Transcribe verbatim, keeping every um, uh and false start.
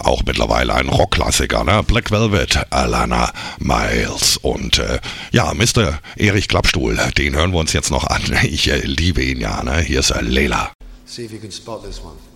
auch mittlerweile ein Rockklassiker, ne? Black Velvet, Alana Miles. Und äh, ja, Mister Erich Klappstuhl, den hören wir uns jetzt noch an. Ich äh, liebe ihn ja, ne? Hier ist äh, Layla. See if you can spot this one.